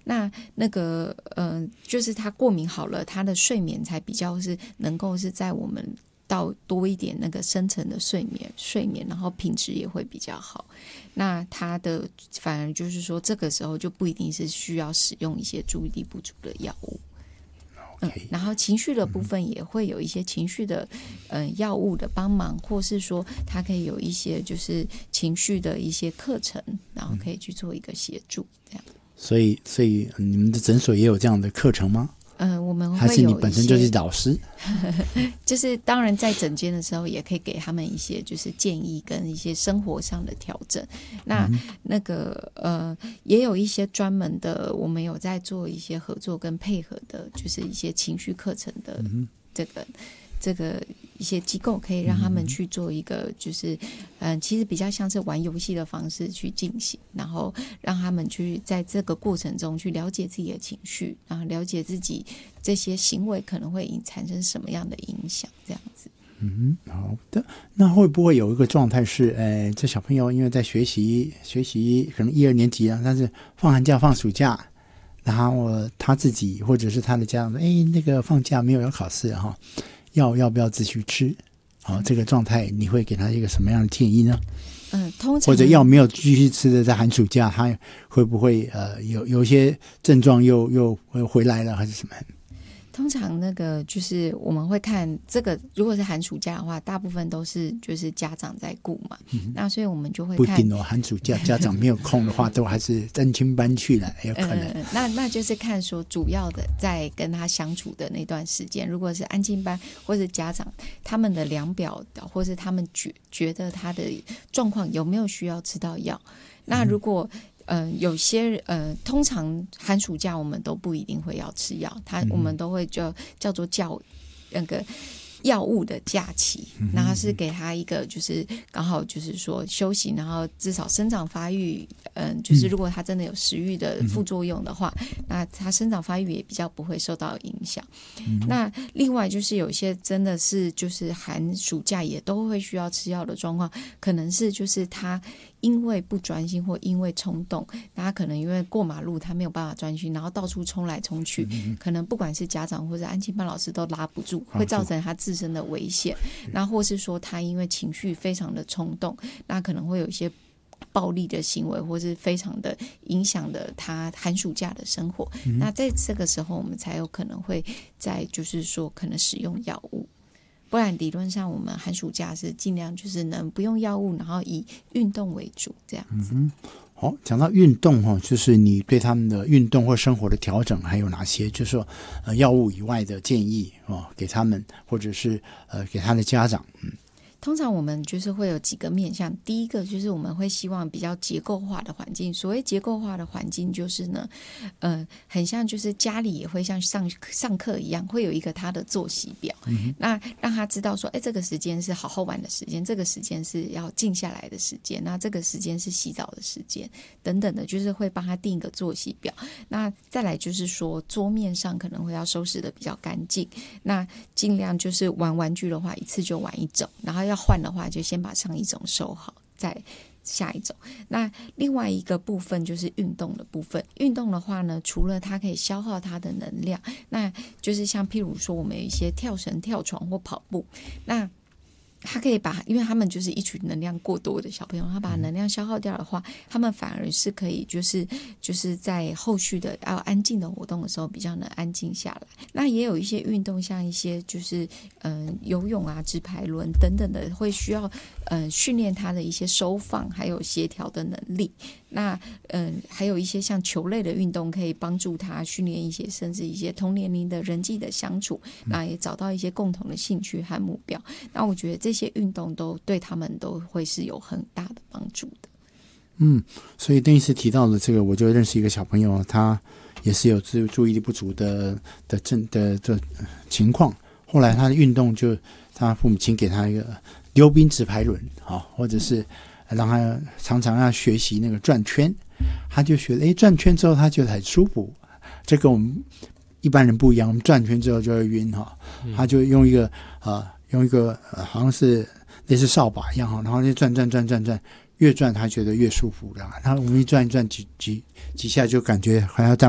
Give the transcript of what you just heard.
那个就是他过敏好了，他的睡眠才比较是能够是在我们到多一点那个深层的睡眠，然后品质也会比较好。那他的反而就是说这个时候就不一定是需要使用一些注意力不足的药物。然后情绪的部分也会有一些情绪的药物的帮忙，或是说它可以有一些就是情绪的一些课程，然后可以去做一个协助这样。 所以你们的诊所也有这样的课程吗？ 我们会有还是你本身就是老师？ 就是当然在诊间的时候也可以给他们一些就是建议跟一些生活上的调整。那个也有一些专门的，我们有在做一些合作跟配合的，就是一些情绪课程的这个一些机构，可以让他们去做一个就是其实比较像是玩游戏的方式去进行，然后让他们去在这个过程中去了解自己的情绪，然后了解自己这些行为可能会产生什么样的影响这样子。 好的。那会不会有一个状态是这小朋友因为在学习可能1、2年级了，但是放寒假放暑假，然后他自己或者是他的家长说那个放假没有要考试哈，要不要自己吃？这个状态你会给他一个什么样的建议呢？ 通常或者要没有继续吃的，在寒暑假他会不会有一些症状又回来了还是什么？ 通常那个就是我们会看这个，如果是寒暑假的话，大部分都是就是家长在顾嘛，那所以我们就会看， 不一定寒暑假家长没有空的话，都还是单亲班去了，有可能。 那就是看说主要的在跟他相处的那段时间，如果是安静班或是家长他们的量表，或是他们觉得他的状况有没有需要吃到药，那如果有些通常寒暑假我们都不一定会要吃药，我们都会叫做那个药物的假期，然后是给他一个就是刚好就是说休息，然后至少生长发育，就是如果他真的有食欲的副作用的话，那他生长发育也比较不会受到影响。那另外就是有些真的是就是寒暑假也都会需要吃药的状况，可能是就是他因为不专心或因为冲动，那他可能因为过马路他没有办法专心，然后到处冲来冲去，可能不管是家长或者安亲班老师都拉不住，会造成他自身的危险。那或是说他因为情绪非常的冲动，那可能会有一些暴力的行为，或是非常的影响了他寒暑假的生活。那在这个时候我们才有可能会在就是说可能使用药物，不然理论上我们寒暑假是尽量就是能不用药物，然后以运动为主这样子。 好，讲到运动就是你对他们的运动或生活的调整还有哪些就是说药物以外的建议给他们，或者是给他的家长？ 通常我们就是会有几个面向，第一个就是我们会希望比较结构化的环境。所谓结构化的环境就是呢很像就是家里也会像上课一样，会有一个他的作息表，那让他知道说这个时间是好好玩的时间，这个时间是要静下来的时间，那这个时间是洗澡的时间等等的，就是会帮他定一个作息表。那再来就是说桌面上可能会要收拾的比较干净，那尽量就是玩玩具的话一次就玩一种，然后要换的话就先把上一种收好再下一种。那另外一个部分就是运动的部分，运动的话呢，除了它可以消耗它的能量，那就是像譬如说我们有一些跳绳跳床或跑步，那他可以因为他们就是一群能量过多的小朋友，他把能量消耗掉的话，他们反而是可以就是在后续的要安静的活动的时候比较能安静下来。那也有一些运动，像一些就是游泳啊、直排轮等等的，会需要训练他的一些收放还有协调的能力。那还有一些像球类的运动，可以帮助他训练一些甚至一些同年龄的人际的相处，那也找到一些共同的兴趣和目标。那我觉得这些运动都对他们都会是有很大的帮助的。 所以邓医师提到的这个，我就认识一个小朋友，他也是有注意力不足的情况。后来他的运动就他父母亲给他一个溜冰直排轮，或者是让他常常要学习那个转圈，他就学了转圈之后他觉得很舒服。这跟我们一般人不一样，我们转圈之后就会晕他就用一个好像是类似扫把一样然后就转，越转他觉得越舒服的。他我们一转几下就感觉还要这样